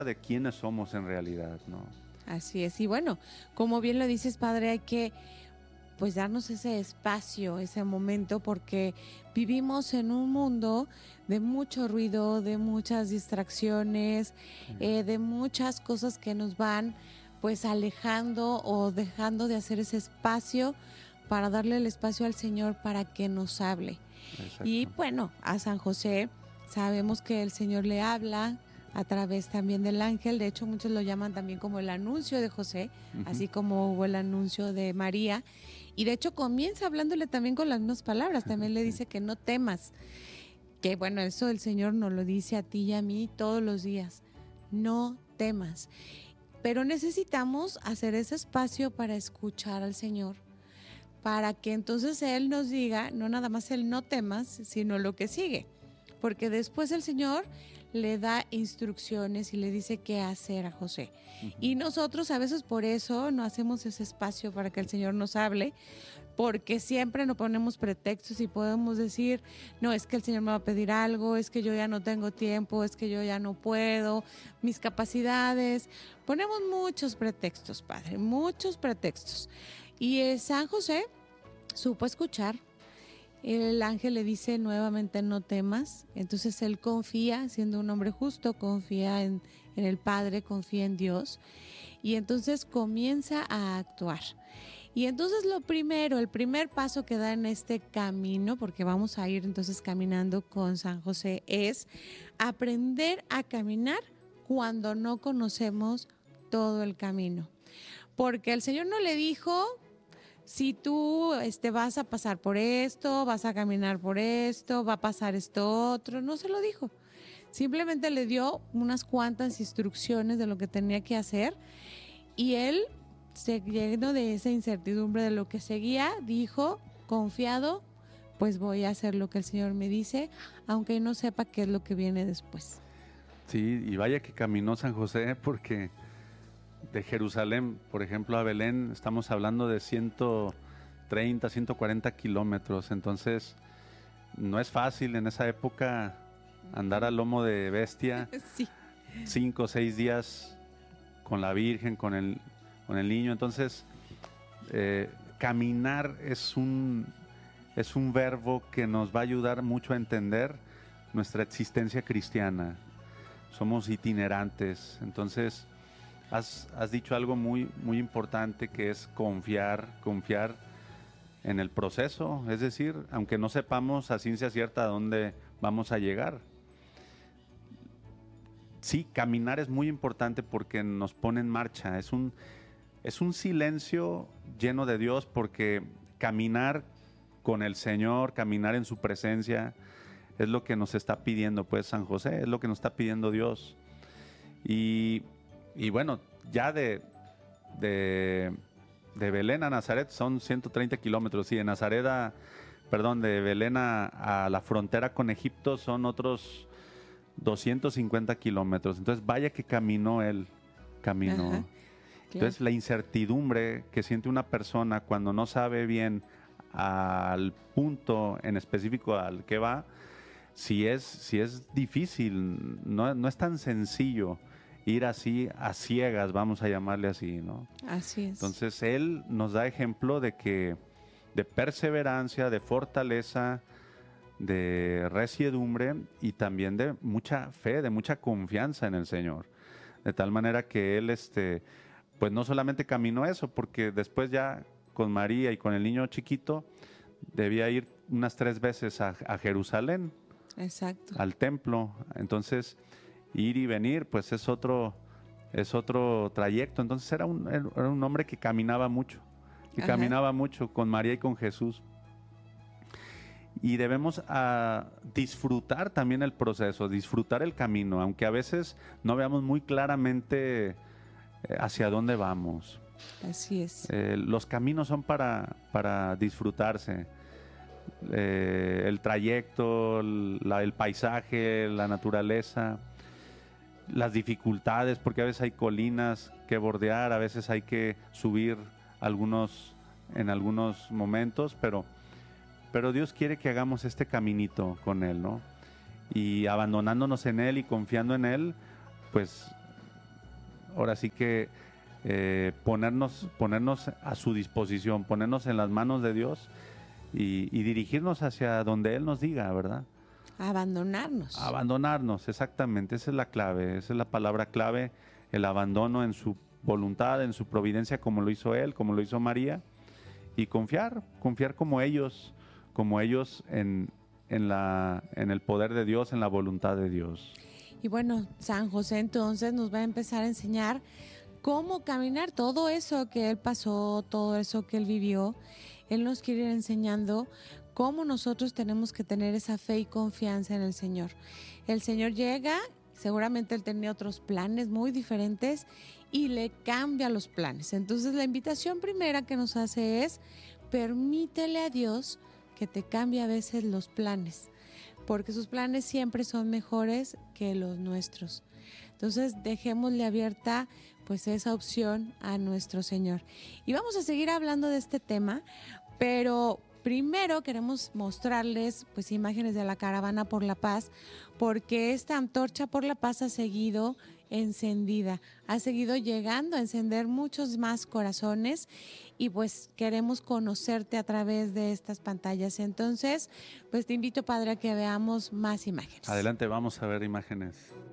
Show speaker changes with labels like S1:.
S1: de quiénes somos en realidad, ¿no?
S2: Así es. Y bueno, como bien lo dices, padre, hay que pues darnos ese espacio, ese momento, porque vivimos en un mundo de mucho ruido, de muchas distracciones,
S1: Sí,
S2: de muchas cosas que nos van pues alejando o dejando de hacer ese espacio para darle el espacio al Señor para que nos hable. Y
S1: exacto.
S2: bueno, a San José sabemos que el Señor le habla a través también del ángel. De hecho, muchos lo llaman también como el anuncio de José,
S1: Ujú.
S2: así como hubo el anuncio de María. Y de hecho comienza hablándole también con las mismas palabras. También le
S1: Sí,
S2: dice que no temas. Que bueno, eso el Señor nos lo dice a ti y a mí todos los días. No temas. Pero necesitamos hacer ese espacio para escuchar al Señor, para que entonces Él nos diga, no nada más el no temas, sino lo que sigue. Porque después el Señor le da instrucciones y le dice qué hacer a José.
S1: ujú.
S2: Y nosotros a veces por eso no hacemos ese espacio para que el Señor nos hable, porque siempre nos ponemos pretextos y podemos decir, no, es que el Señor me va a pedir algo, es que yo ya no tengo tiempo, es que yo ya no puedo, mis capacidades. Ponemos muchos pretextos, Padre, muchos pretextos. Y San José supo escuchar. El ángel le dice nuevamente no temas. Entonces él confía, siendo un hombre justo, confía en el Padre, confía en Dios. Y entonces comienza a actuar. Y entonces lo primero, el primer paso que da en este camino, porque vamos a ir entonces caminando con San José, es aprender a caminar cuando no conocemos todo el camino. Porque el Señor no le dijo, si tú vas a pasar por esto, vas a caminar por esto, va a pasar esto otro, no se lo dijo. Simplemente le dio unas cuantas instrucciones de lo que tenía que hacer y él, se llenó de esa incertidumbre de lo que seguía, dijo, confiado, pues voy a hacer lo que el Señor me dice, aunque no sepa qué es lo que viene después.
S1: Sí, y vaya que caminó San José, porque de Jerusalén, por ejemplo, a Belén, estamos hablando de 130, 140 kilómetros. Entonces, no es fácil en esa época andar a lomo de bestia
S2: Sí.
S1: 5 o 6 días con la Virgen, con el niño. Entonces, caminar es un verbo que nos va a ayudar mucho a entender nuestra existencia cristiana. Somos itinerantes. Entonces, has dicho algo muy, muy importante, que es confiar en el proceso. Es decir, aunque no sepamos a ciencia cierta a dónde vamos a llegar. Sí, caminar es muy importante porque nos pone en marcha. Es un silencio lleno de Dios, porque caminar con el Señor, caminar en su presencia, es lo que nos está pidiendo pues San José, es lo que nos está pidiendo Dios. Y, y bueno, ya de, de Belén a Nazaret son 130 kilómetros, y de Nazaret perdón, de Belén a la frontera con Egipto son otros 250 kilómetros. Entonces vaya que caminó él,
S2: Ajá,
S1: caminó.
S2: claro.
S1: Entonces la incertidumbre que siente una persona cuando no sabe bien al punto en específico al que va, si es difícil, no es tan sencillo ir así a ciegas, vamos a llamarle así, ¿no?
S2: Así es.
S1: Entonces él nos da ejemplo de perseverancia, de fortaleza, de resiedumbre y también de mucha fe, de mucha confianza en el Señor. De tal manera que él, pues no solamente caminó eso, porque después ya con María y con el niño chiquito debía ir unas 3 veces a Jerusalén,
S2: Exacto.
S1: al templo. Entonces, ir y venir, pues es otro trayecto. Entonces era un hombre que
S2: Ajá.
S1: caminaba mucho con María y con Jesús. Y debemos disfrutar también el proceso, disfrutar el camino, aunque a veces no veamos muy claramente hacia dónde vamos.
S2: Así es.
S1: Los caminos son para disfrutarse. El trayecto, el paisaje, la naturaleza, las dificultades, porque a veces hay colinas que bordear, a veces hay que subir algunos en algunos momentos, pero Dios quiere que hagamos este caminito con Él, ¿no? Y abandonándonos en Él y confiando en Él, pues ahora sí que ponernos a su disposición, ponernos en las manos de Dios y dirigirnos hacia donde Él nos diga, ¿verdad?
S2: Abandonarnos.
S1: Abandonarnos, exactamente, esa es la clave, esa es la palabra clave, el abandono en su voluntad, en su providencia, como lo hizo Él, como lo hizo María, y confiar como ellos en el poder de Dios, en la voluntad de Dios.
S2: Y bueno, San José entonces nos va a empezar a enseñar cómo caminar todo eso que él pasó, todo eso que él vivió. Él nos quiere ir enseñando cómo nosotros tenemos que tener esa fe y confianza en el Señor. El Señor llega, seguramente él tenía otros planes muy diferentes y le cambia los planes. Entonces la invitación primera que nos hace es: permítele a Dios que te cambie a veces los planes, porque sus planes siempre son mejores que los nuestros. Entonces dejémosle abierta pues esa opción a nuestro Señor. Y vamos a seguir hablando de este tema, pero primero queremos mostrarles pues imágenes de la Caravana por la Paz, porque esta antorcha por la paz ha seguido encendida, ha seguido llegando a encender muchos más corazones y pues queremos conocerte a través de estas pantallas. Entonces, pues te invito, Padre, a que veamos más imágenes.
S1: Adelante, vamos a ver imágenes.